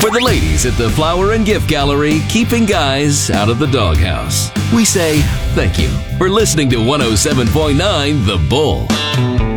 For the ladies at the Flower and Gift Gallery, keeping guys out of the doghouse, we say thank you for listening to 107.9 The Bull.